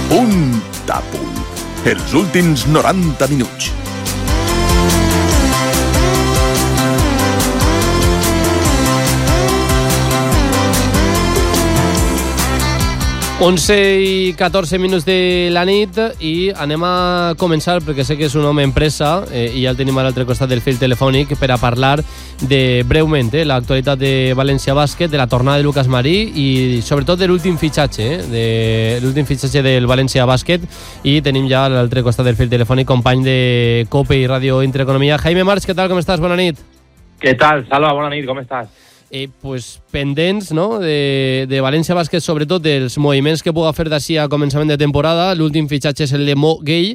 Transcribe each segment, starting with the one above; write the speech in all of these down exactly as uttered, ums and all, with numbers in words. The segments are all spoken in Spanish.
Punt a punt. Els últims noranta minuts. onze i catorze minuts de la nit i anem a començar, perquè sé que és un home empresa eh, i ja el tenim a l'altre costat del fil telefònic per a parlar de breument eh, l'actualitat de València Bàsquet, de la tornada de Lucas Marí i sobretot de l'últim fitxatge, eh, de l'últim fitxatge del València Bàsquet, i tenim ja a l'altre costat del fil telefònic company de COPE i Ràdio Intereconomia, Jaime March. Què tal, com estàs? Bona nit. Què tal, Salva? Bona nit, com estàs? Eh, pues, pendents, no?, de, de València Bàsquet, sobretot dels moviments que puga fer d'ací a començament de temporada. L'últim fitxatge és el de Mo Gay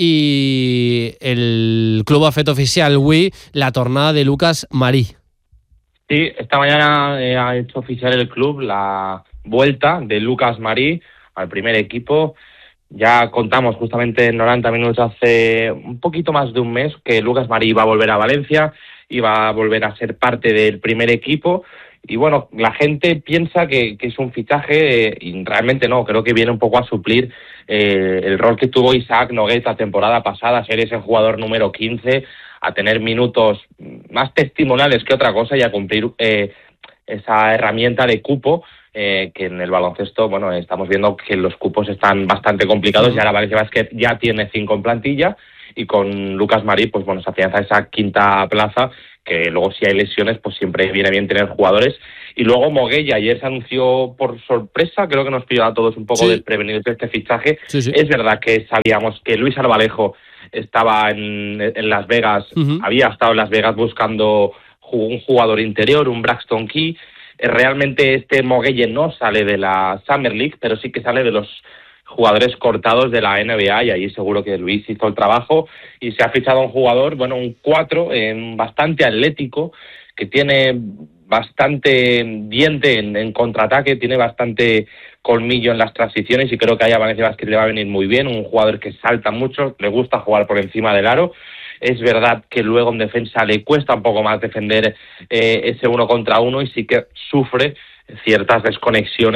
i el club ha fet oficial avui la tornada de Lucas Marí. Sí, esta mañana eh, ha hecho oficial el club la vuelta de Lucas Marí al primer equipo. Ya contamos justamente en noventa minutos, hace un poquito más de un mes, que Lucas Marí iba a volver a Valencia, iba a volver a ser parte del primer equipo. Y bueno, la gente piensa que, que es un fichaje, eh, y realmente no, creo que viene un poco a suplir eh, el rol que tuvo Isaac Noguet la temporada pasada, ser ese jugador número quince, a tener minutos más testimoniales que otra cosa y a cumplir eh, esa herramienta de cupo, eh, que en el baloncesto, bueno, estamos viendo que los cupos están bastante complicados. Y ahora Valencia Bàsquet ya tiene cinco en plantilla, y con Lucas Marí, pues bueno, se afianza esa quinta plaza, que luego si hay lesiones, pues siempre viene bien tener jugadores. Y luego Moguella, ayer se anunció por sorpresa, creo que nos pilló a todos un poco sí. desprevenidos de este fichaje. Sí, sí. Es verdad que sabíamos que Luis Arbalejo estaba en, en Las Vegas, uh-huh. había estado en Las Vegas buscando un jugador interior, un Braxton Key. Realmente este Moguelle no sale de la Summer League, pero sí que sale de los jugadores cortados de la N B A, y ahí seguro que Luis hizo el trabajo y se ha fichado un jugador, bueno, un cuatro, eh, bastante atlético, que tiene bastante diente en, en contraataque, tiene bastante colmillo en las transiciones, y creo que ahí a Valencia Bàsquet le va a venir muy bien. Un jugador que salta mucho, le gusta jugar por encima del aro. Es verdad que luego en defensa le cuesta un poco más defender eh, ese uno contra uno, y sí que sufre ciertas desconexiones